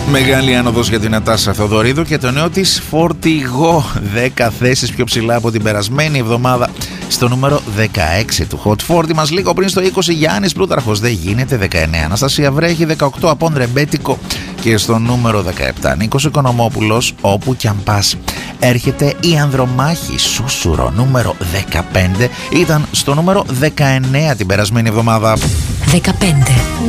Μεγάλη άνοδος για την Νατάσα Θεοδωρίδου και το νέο της φορτηγό 10 θέσεις πιο ψηλά από την περασμένη εβδομάδα στο νούμερο 16 του Hot Forty μας. Λίγο πριν στο 20 Γιάννης Πλούταρχος, δεν γίνεται. 19 Αναστασία Βρέχη, 18 Απόν Ρεμπέτικο και στο νούμερο 17 Νίκος Οικονομόπουλος, όπου κι αν πας. Έρχεται η Ανδρομάχη Σούσουρο, νούμερο 15, ήταν στο νούμερο 19 την περασμένη εβδομάδα. 15.